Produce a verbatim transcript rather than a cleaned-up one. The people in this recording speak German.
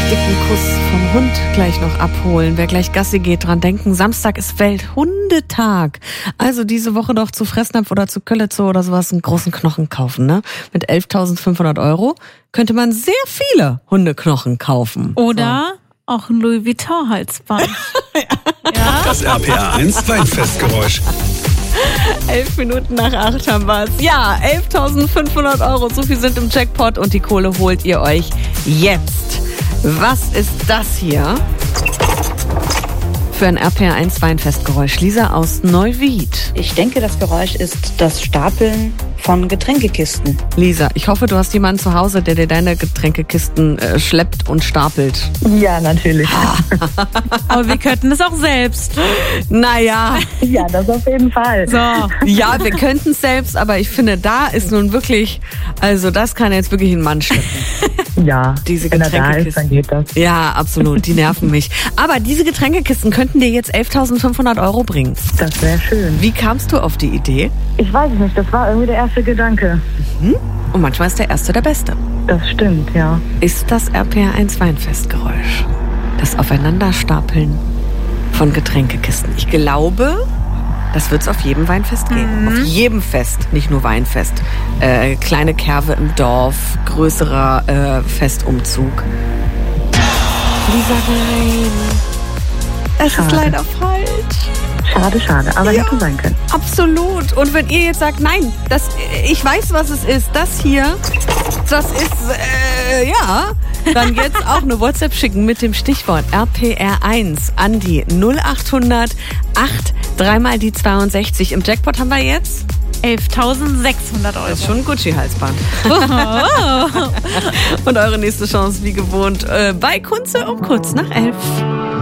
dicken Kuss vom Hund gleich noch abholen. Wer gleich Gassi geht, dran denken, Samstag ist Welthundetag. Also diese Woche doch zu Fressnapf oder zu Köllezoo oder sowas einen großen Knochen kaufen, ne? Mit elftausendfünfhundert Euro könnte man sehr viele Hundeknochen kaufen. Oder so. Auch ein Louis Vuitton-Halsband. Ja. Das R P R eins Weinfestgeräusch. Elf Minuten nach acht haben wir es. Ja, elftausendfünfhundert Euro, so viel sind im Jackpot und die Kohle holt ihr euch jetzt. Was ist das hier? Für ein R P R eins Weinfestgeräusch. Lisa aus Neuwied. Ich denke, das Geräusch ist das Stapeln von Getränkekisten. Lisa, ich hoffe, du hast jemanden zu Hause, der dir deine Getränkekisten äh, schleppt und stapelt. Ja, natürlich. Aber wir könnten es auch selbst. Naja. Ja, das auf jeden Fall. So. Ja, wir könnten es selbst, aber ich finde, da ist nun wirklich, also das kann jetzt wirklich ein Mann schleppen. Ja, diese wenn er da ist, Getränkekisten. dann geht das. Ja, absolut, die nerven mich. Aber diese Getränkekisten könnten dir jetzt elftausendfünfhundert Euro bringen. Das wäre schön. Wie kamst du auf die Idee? Ich weiß es nicht, das war irgendwie der erste Gedanke. Mhm. Und manchmal ist der Erste der Beste. Das stimmt, ja. Ist das R P R eins Weinfestgeräusch? Das Aufeinanderstapeln von Getränkekisten. Ich glaube, das wird es auf jedem Weinfest geben. Mhm. Auf jedem Fest, nicht nur Weinfest. Äh, kleine Kerwe im Dorf, größerer äh, Festumzug. Lisa, nein. Es ist leider falsch. Schade, schade, aber Ja. hätte sein können. Absolut. Und wenn ihr jetzt sagt, nein, das, ich weiß, was es ist, das hier, das ist, äh, ja, dann jetzt auch eine WhatsApp schicken mit dem Stichwort R P R eins an die null achthundert acht dreimal die zweiundsechzig. Im Jackpot haben wir jetzt elftausendsechshundert Euro. das ist schon ein Gucci-Halsband. Und eure nächste Chance, wie gewohnt, äh, bei Kunze um kurz nach elf.